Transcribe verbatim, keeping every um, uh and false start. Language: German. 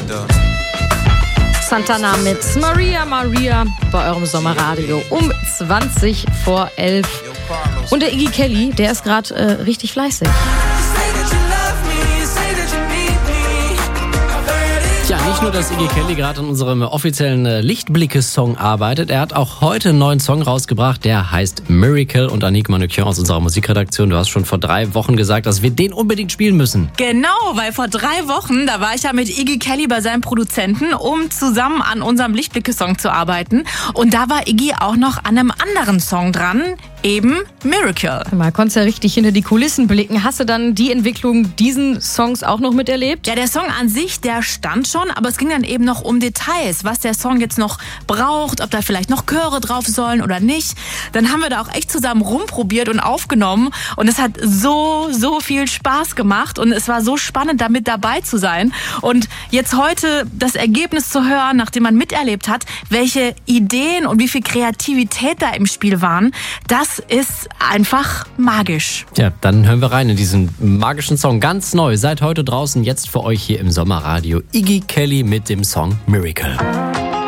Santana mit Maria Maria bei eurem Sommerradio um zwanzig vor elf. Und der Iggy Kelly, der ist gerade äh, richtig fleißig. Ja, nicht nur, dass Iggy Kelly gerade an unserem offiziellen Lichtblicke-Song arbeitet, er hat auch heute einen neuen Song rausgebracht, der heißt Miracle. Und Annick Manoukian aus unserer Musikredaktion, du hast schon vor drei Wochen gesagt, dass wir den unbedingt spielen müssen. Genau, weil vor drei Wochen, da war ich ja mit Iggy Kelly bei seinem Produzenten, um zusammen an unserem Lichtblicke-Song zu arbeiten. Und da war Iggy auch noch an einem anderen Song dran, eben Miracle. Mal konntest ja richtig hinter die Kulissen blicken. Hast du dann die Entwicklung diesen Songs auch noch miterlebt? Ja, der Song an sich, der stand schon, aber es ging dann eben noch um Details, was der Song jetzt noch braucht, ob da vielleicht noch Chöre drauf sollen oder nicht. Dann haben wir da auch echt zusammen rumprobiert und aufgenommen und es hat so, so viel Spaß gemacht und es war so spannend, da mit dabei zu sein. Und jetzt heute das Ergebnis zu hören, nachdem man miterlebt hat, welche Ideen und wie viel Kreativität da im Spiel waren, das ist einfach magisch. Ja, dann hören wir rein in diesen magischen Song. Ganz neu, seit heute draußen, jetzt für euch hier im Sommerradio. Iggy Kelly mit dem Song Miracle.